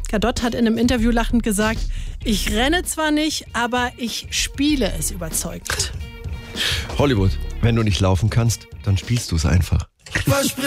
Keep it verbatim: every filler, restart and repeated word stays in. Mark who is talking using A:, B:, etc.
A: Gadot hat in einem Interview lachend gesagt, ich renne zwar nicht, aber ich spiele es überzeugt.
B: Hollywood, wenn du nicht laufen kannst, dann spielst du es einfach.